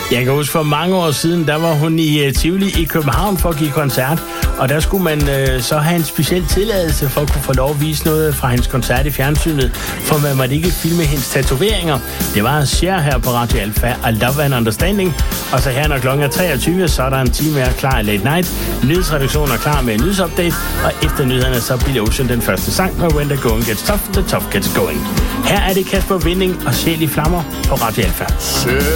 Jeg kan huske, for mange år siden, der var hun i Tivoli i København for at give koncert, og der skulle man så have en speciel tilladelse for at kunne få lov at vise noget fra hendes koncert i fjernsynet, for man måtte ikke filme hendes tatoveringer. Det var Cher her på Radio Alfa, I Love and Understanding, og så her når klokken er 23, så er der en time mere klar i Late Night. Nyhedsredaktionen er klar med en nyhedsupdate, og efter nyhederne så bliver Ocean den første sang med When the Going Gets Tough, the Tough Gets Going. Her er det Kasper Winding og Sjæl i Flammer på Radio Alfa.